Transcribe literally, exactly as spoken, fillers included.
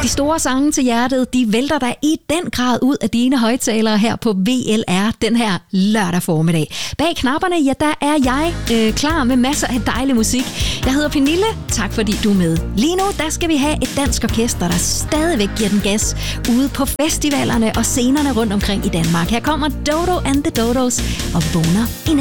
De store sange til hjertet, de vælter der i den grad ud af dine højttalere her på V L R den her lørdag formiddag. Bag knapperne, ja, der er jeg øh, klar med masser af dejlig musik. Jeg hedder Pernille. Tak fordi du er med. Lige nu, der skal vi have et dansk orkester, der stadigvæk giver den gas ude på festivalerne og scenerne rundt omkring i Danmark. Her kommer Dodo and the Dodos og vågner i